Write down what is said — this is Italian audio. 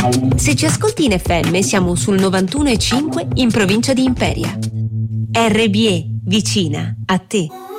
Se ci ascolti in FM siamo sul 91,5 in provincia di Imperia. RBE, vicina a te.